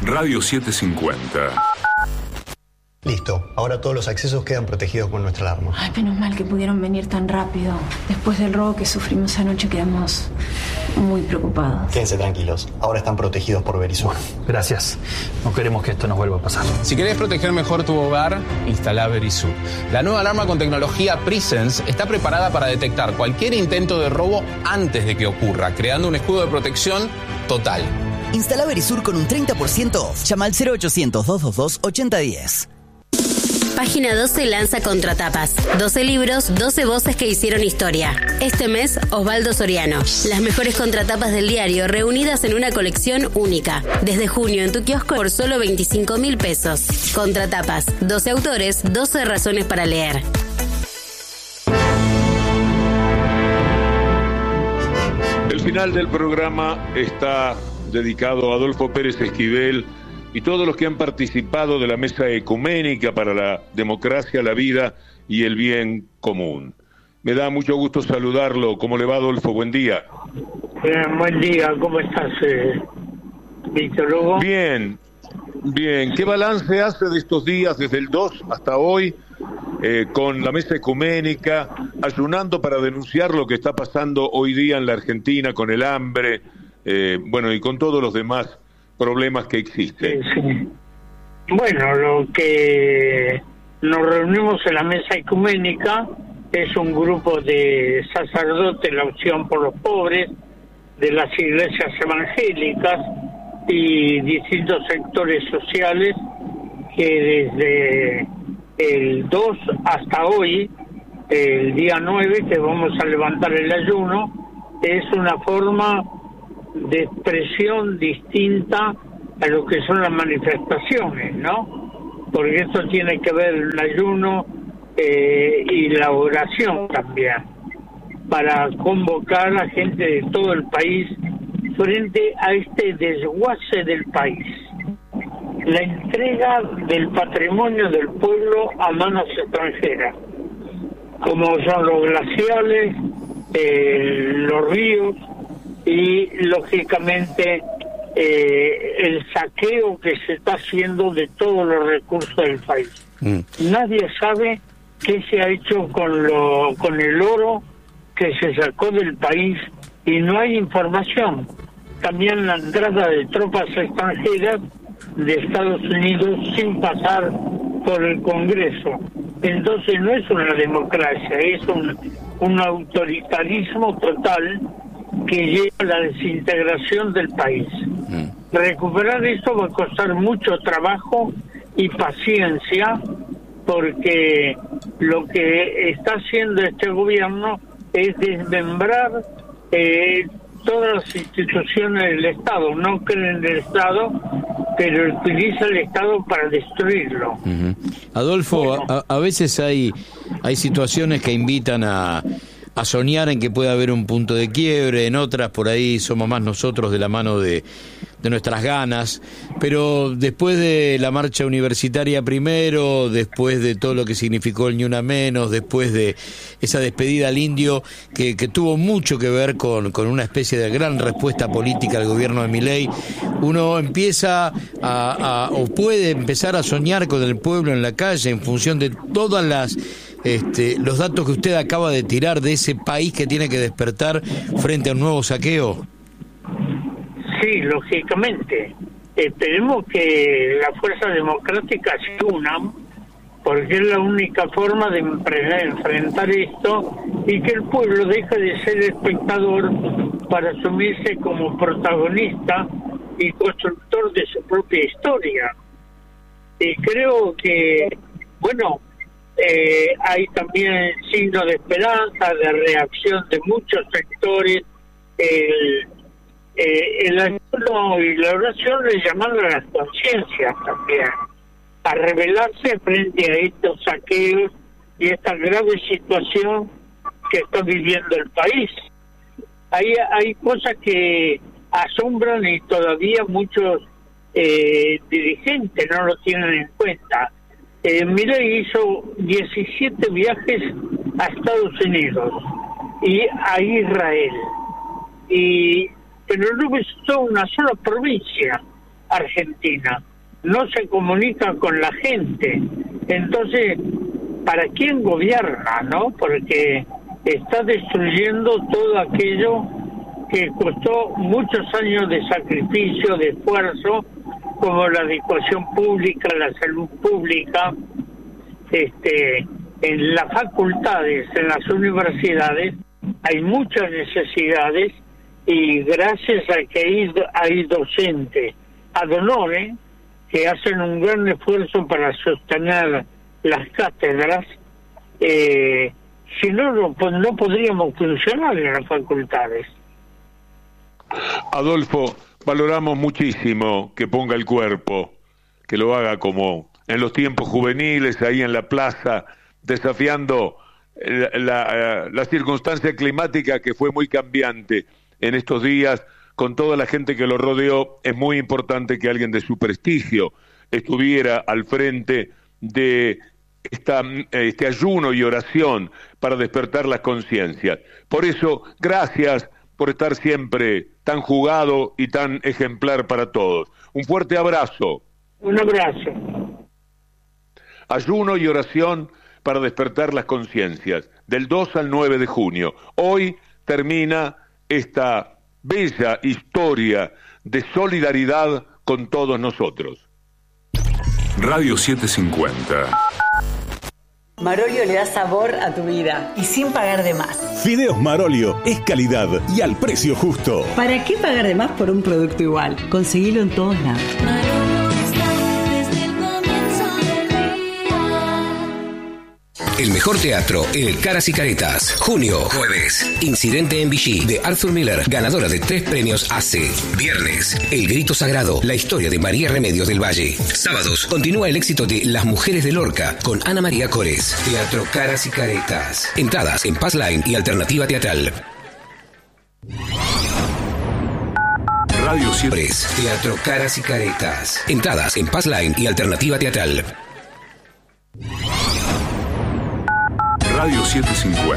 Radio 750. Listo, ahora todos los accesos quedan protegidos con nuestra alarma. Ay, menos mal que pudieron venir tan rápido. Después del robo que sufrimos anoche quedamos muy preocupados. Quédense tranquilos, ahora están protegidos por Verisur. Gracias, no queremos que esto nos vuelva a pasar. Si querés proteger mejor tu hogar, instalá Verisur. La nueva alarma con tecnología Presence está preparada para detectar cualquier intento de robo antes de que ocurra, creando un escudo de protección total. Instala Verisur con un 30% off. Llama al 0800-222-8010. Página 12 lanza Contratapas. 12 libros, 12 voces que hicieron historia. Este mes, Osvaldo Soriano. Las mejores contratapas del diario reunidas en una colección única. Desde junio en tu kiosco por solo 25.000 pesos. Contratapas. 12 autores, 12 razones para leer. El final del programa está dedicado a Adolfo Pérez Esquivel y todos los que han participado de la Mesa Ecuménica para la Democracia, la Vida y el Bien Común. Me da mucho gusto saludarlo. ¿Cómo le va, Adolfo? Buen día. Buen día. ¿Cómo estás, Víctor Hugo? Bien, bien. ¿Qué balance hace de estos días, desde el 2 hasta hoy, con la Mesa Ecuménica, ayunando para denunciar lo que está pasando hoy día en la Argentina con el hambre, y con todos los demás problemas que existen? Sí. Bueno, lo que nos reunimos en la Mesa Ecuménica es un grupo de sacerdotes, la Opción por los Pobres, de las iglesias evangélicas y distintos sectores sociales que desde el 2 hasta hoy, el día 9, que vamos a levantar el ayuno, es una forma de expresión distinta a lo que son las manifestaciones, ¿no? Porque esto tiene que ver el ayuno y la oración también, para convocar a gente de todo el país frente a este desguace del país. La entrega del patrimonio del pueblo a manos extranjeras, como son los glaciales, los ríos y, lógicamente, el saqueo que se está haciendo de todos los recursos del país. Nadie sabe qué se ha hecho con el oro que se sacó del país y no hay información. También la entrada de tropas extranjeras de Estados Unidos sin pasar por el Congreso. Entonces no es una democracia, es un autoritarismo total que lleva a la desintegración del país. Recuperar esto va a costar mucho trabajo y paciencia, porque lo que está haciendo este gobierno es desmembrar todas las instituciones del Estado. No creen en el Estado, pero utiliza el Estado para destruirlo. Adolfo, Bueno. a veces hay situaciones que invitan a soñar en que puede haber un punto de quiebre, en otras por ahí somos más nosotros de la mano de nuestras ganas, pero después de la marcha universitaria primero, después de todo lo que significó el Ni Una Menos, después de esa despedida al indio que tuvo mucho que ver con una especie de gran respuesta política al gobierno de Milei, uno empieza o puede empezar a soñar con el pueblo en la calle en función de todas los datos que usted acaba de tirar de ese país que tiene que despertar frente a un nuevo saqueo. Sí, lógicamente. Esperemos que las fuerzas democráticas se unan, porque es la única forma de enfrentar esto y que el pueblo deje de ser espectador para asumirse como protagonista y constructor de su propia historia. Y creo que, hay también signos de esperanza, de reacción de muchos sectores. El ayuno y la oración le llaman a las conciencias también, a rebelarse frente a estos saqueos y esta grave situación que está viviendo el país. Hay cosas que asombran y todavía muchos dirigentes no lo tienen en cuenta. Milei hizo 17 viajes a Estados Unidos y a Israel, pero no visitó una sola provincia. Argentina, no se comunica con la gente. Entonces, ¿para quién gobierna, no? Porque está destruyendo todo aquello que costó muchos años de sacrificio, de esfuerzo, como la educación pública, la salud pública, en las facultades, en las universidades, hay muchas necesidades, y gracias a que hay docentes ad honorem que hacen un gran esfuerzo para sostener las cátedras, si no, no podríamos funcionar en las facultades. Adolfo, valoramos muchísimo que ponga el cuerpo, que lo haga como en los tiempos juveniles, ahí en la plaza, desafiando la circunstancia climática que fue muy cambiante en estos días, con toda la gente que lo rodeó. Es muy importante que alguien de su prestigio estuviera al frente de este ayuno y oración para despertar las conciencias. Por eso, gracias por estar siempre tan jugado y tan ejemplar para todos. Un fuerte abrazo. Un abrazo. Ayuno y oración para despertar las conciencias, del 2 al 9 de junio. Hoy termina esta bella historia de solidaridad con todos nosotros. Radio 750. Marolio le da sabor a tu vida y sin pagar de más. Fideos Marolio es calidad y al precio justo. ¿Para qué pagar de más por un producto igual? Conseguilo en todos lados. El mejor teatro en el Caras y Caretas. Junio, jueves. Incidente en Vichy, de Arthur Miller, ganadora de 3 premios AC. Viernes, El Grito Sagrado, la historia de María Remedios del Valle. Sábados, continúa el éxito de Las Mujeres de Lorca, con Ana María Cores. Teatro Caras y Caretas. Entradas en Passline y Alternativa Teatral. Radio 7. Teatro Caras y Caretas. Entradas en Passline y Alternativa Teatral. Radio 750.